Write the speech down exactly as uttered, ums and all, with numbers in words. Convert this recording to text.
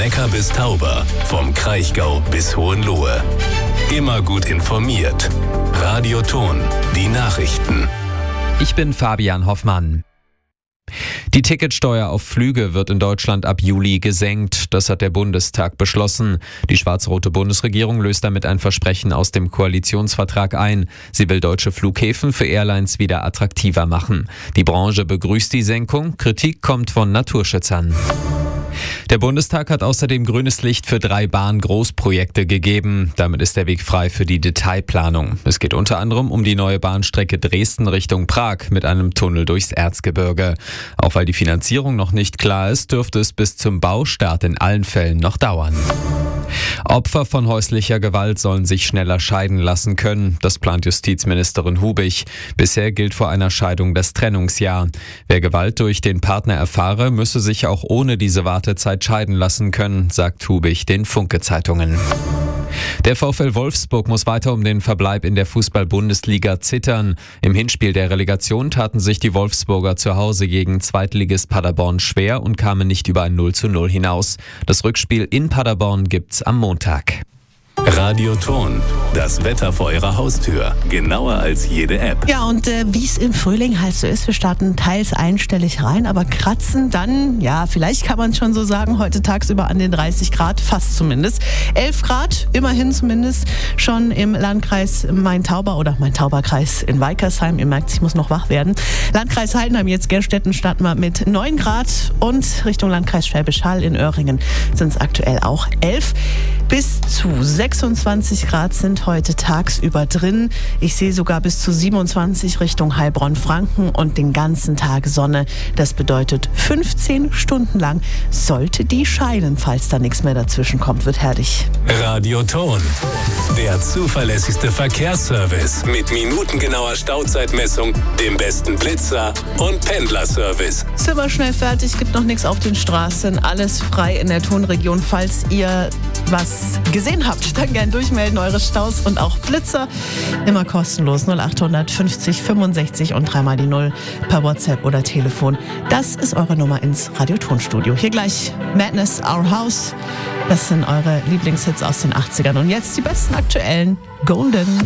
Neckar bis Tauber, vom Kraichgau bis Hohenlohe. Immer gut informiert. Radioton, die Nachrichten. Ich bin Fabian Hoffmann. Die Ticketsteuer auf Flüge wird in Deutschland ab Juli gesenkt. Das hat der Bundestag beschlossen. Die schwarz-rote Bundesregierung löst damit ein Versprechen aus dem Koalitionsvertrag ein. Sie will deutsche Flughäfen für Airlines wieder attraktiver machen. Die Branche begrüßt die Senkung. Kritik kommt von Naturschützern. Der Bundestag hat außerdem grünes Licht für drei Bahn-Großprojekte gegeben. Damit ist der Weg frei für die Detailplanung. Es geht unter anderem um die neue Bahnstrecke Dresden Richtung Prag mit einem Tunnel durchs Erzgebirge. Auch weil die Finanzierung noch nicht klar ist, dürfte es bis zum Baustart in allen Fällen noch dauern. Opfer von häuslicher Gewalt sollen sich schneller scheiden lassen können. Das plant Justizministerin Hubich. Bisher gilt vor einer Scheidung das Trennungsjahr. Wer Gewalt durch den Partner erfahre, müsse sich auch ohne diese Wartezeit scheiden lassen können, sagt Hubich den Funke-Zeitungen. Der VfL Wolfsburg muss weiter um den Verbleib in der Fußball-Bundesliga zittern. Im Hinspiel der Relegation taten sich die Wolfsburger zu Hause gegen Zweitligist Paderborn schwer und kamen nicht über ein null zu null hinaus. Das Rückspiel in Paderborn gibt's am Montag. Radioton, das Wetter vor Ihrer Haustür. Genauer als jede App. Ja, und äh, wie es im Frühling halt so ist, wir starten teils einstellig rein, aber kratzen dann, ja, vielleicht kann man schon so sagen, heute tagsüber an den dreißig Grad, fast zumindest. elf Grad, immerhin zumindest, schon im Landkreis Main-Tauber oder Main-Tauber-Kreis in Weikersheim. Ihr merkt, ich muss noch wach werden. Landkreis Heidenheim, jetzt Gerstetten, starten wir mit neun Grad und Richtung Landkreis Schwäbisch Hall in Öhringen sind es aktuell auch elf. Bis zu sechsundzwanzig Grad sind heute tagsüber drin. Ich sehe sogar bis zu siebenundzwanzig Richtung Heilbronn-Franken und den ganzen Tag Sonne. Das bedeutet fünfzehn Stunden lang sollte die scheinen, falls da nichts mehr dazwischen kommt. Wird herrlich. Radioton, der zuverlässigste Verkehrsservice mit minutengenauer Stauzeitmessung, dem besten Blitzer und Pendlerservice. Sind wir schnell fertig, gibt noch nichts auf den Straßen. Alles frei in der Tonregion. Falls ihr was gesehen habt, dann gern durchmelden, eure Staus und auch Blitzer. Immer kostenlos null acht fünfzig fünfundsechzig und dreimal die Null per WhatsApp oder Telefon. Das ist eure Nummer ins Radiotonstudio. Hier gleich Madness, Our House. Das sind eure Lieblingshits aus den achtzigern. Und jetzt die besten aktuellen Golden.